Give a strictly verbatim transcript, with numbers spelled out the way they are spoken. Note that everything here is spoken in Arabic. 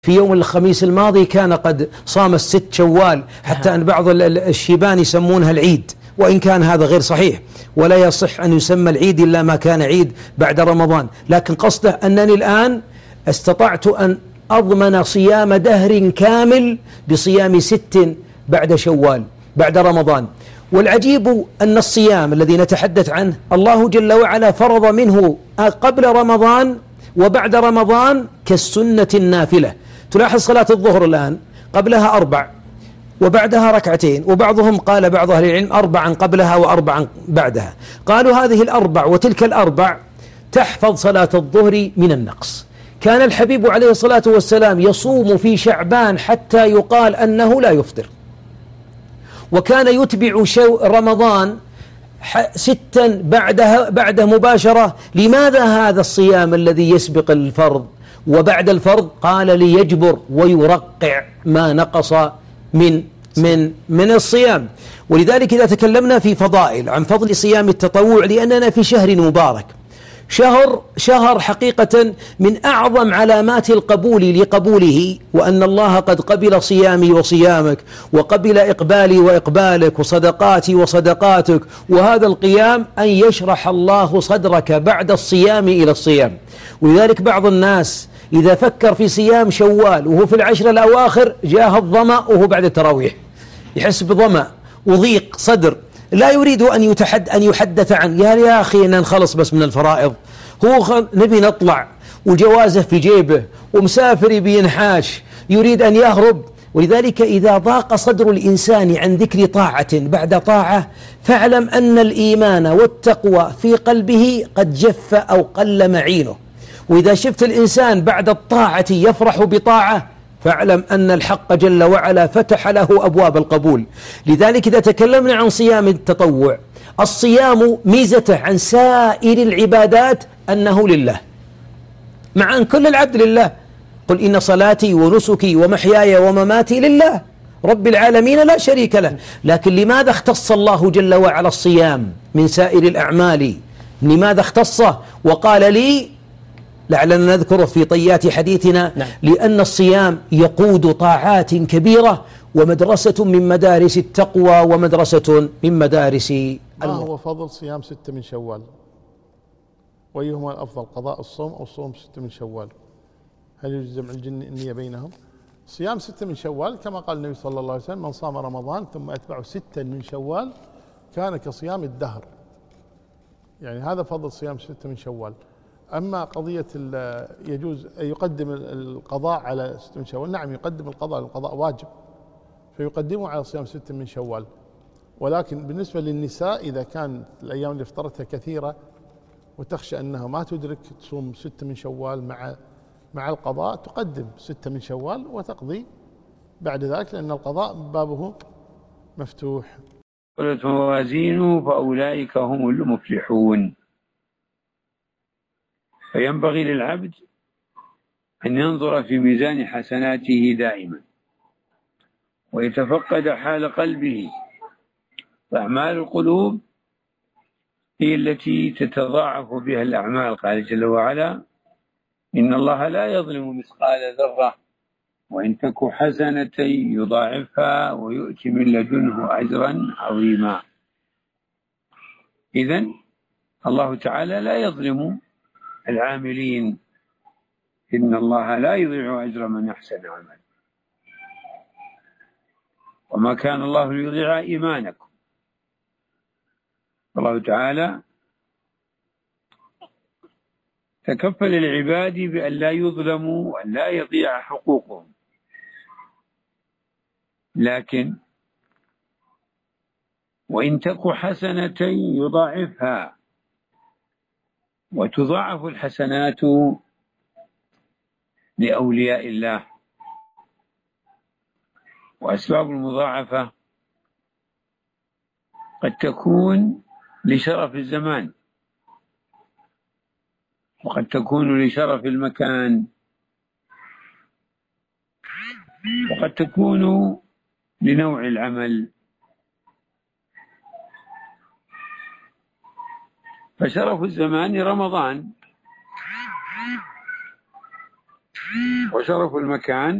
في يوم الخميس الماضي كان قد صام الست شوال، حتى أن بعض الشيبان يسمونها العيد، وإن كان هذا غير صحيح، ولا يصح أن يسمى العيد إلا ما كان عيد بعد رمضان. لكن قصده أنني الآن استطعت أن أضمن صيام دهر كامل بصيام ست بعد شوال بعد رمضان. والعجيب أن الصيام الذي نتحدث عنه الله جل وعلا فرض منه قبل رمضان وبعد رمضان كالسنة النافلة. تلاحظ صلاة الظهر الآن قبلها أربع وبعدها ركعتين، وبعضهم قال بعض أهل العلم أربعا قبلها وأربعا بعدها. قالوا هذه الأربع وتلك الأربع تحفظ صلاة الظهر من النقص. كان الحبيب عليه الصلاة والسلام يصوم في شعبان حتى يقال أنه لا يفطر، وكان يتبع شو رمضان ستا بعدها بعده مباشرة. لماذا هذا الصيام الذي يسبق الفرض وبعد الفرض؟ قال ليجبر ويرقع ما نقص من من من الصيام. ولذلك إذا تكلمنا في فضائل عن فضل صيام التطوع، لأننا في شهر مبارك، شهر شهر حقيقة من أعظم علامات القبول لقبوله، وأن الله قد قبل صيامي وصيامك، وقبل إقبالي وإقبالك، وصدقاتي وصدقاتك. وهذا القيام أن يشرح الله صدرك بعد الصيام إلى الصيام. ولذلك بعض الناس إذا فكر في صيام شوال وهو في العشر الأواخر جاه الظمأ وهو بعد التراويح، يحس بظمأ وضيق صدر، لا يريد أن يتحد أن يحدث عن يا يا أخي أن نخلص بس من الفرائض، هو نبي نطلع وجوازه في جيبه ومسافر بينحاش يريد أن يهرب. ولذلك إذا ضاق صدر الإنسان عن ذكر طاعة بعد طاعة، فاعلم أن الإيمان والتقوى في قلبه قد جف أو قل معينه. وإذا شفت الإنسان بعد الطاعة يفرح بطاعة، فاعلم أن الحق جل وعلا فتح له أبواب القبول. لذلك إذا تكلمنا عن صيام التطوع، الصيام ميزته عن سائر العبادات أنه لله، مع أن كل العبد لله. قل إن صلاتي ونسكي ومحياي ومماتي لله رب العالمين لا شريك له. لكن لماذا اختص الله جل وعلا الصيام من سائر الأعمال؟ لماذا اختصه وقال لي؟ لعلنا نذكره في طيات حديثنا. نعم. لأن الصيام يقود طاعات كبيرة، ومدرسة من مدارس التقوى، ومدرسة من مدارس ما هو فضل صيام ستة من شوال؟ وأيهما الأفضل، قضاء الصوم أو صوم ستة من شوال؟ هل يجوز جمع النية بينهم؟ صيام ستة من شوال كما قال النبي صلى الله عليه وسلم: من صام رمضان ثم أتبعه ستا من شوال كان كصيام الدهر. يعني هذا فضل صيام ستة من شوال. أما قضية يجوز يقدم القضاء على ستة من شوال، نعم يقدم القضاء، القضاء واجب فيقدمه على صيام ستة من شوال. ولكن بالنسبة للنساء إذا كان الأيام اللي افطرتها كثيرة وتخشى أنها ما تدرك تصوم ستة من شوال مع مع القضاء، تقدم ستة من شوال وتقضي بعد ذلك، لأن القضاء بابه مفتوح. قلت موازينه فأولئك هم المفلحون. فينبغي للعبد أن ينظر في ميزان حسناته دائما، ويتفقد حال قلبه. فأعمال القلوب هي التي تتضاعف بها الأعمال. قال جل وعلا: إن الله لا يظلم مثقال ذرة وإن تك حسنة يضاعفها ويؤتي من لدنه أجرا عظيما. إذن الله تعالى لا يظلم العاملين، إن الله لا يضيع أجر من أحسن عملا. وما كان الله ليضيع إيمانكم. الله تعالى تكفل العباد بأن لا يظلموا وأن لا يضيع حقوقهم. لكن وإن تك حسنة يضاعفها، وتضاعف الحسنات لأولياء الله. وأسباب المضاعفة قد تكون لشرف الزمان، وقد تكون لشرف المكان، وقد تكون لنوع العمل. فشرف الزمان رمضان، وشرف المكان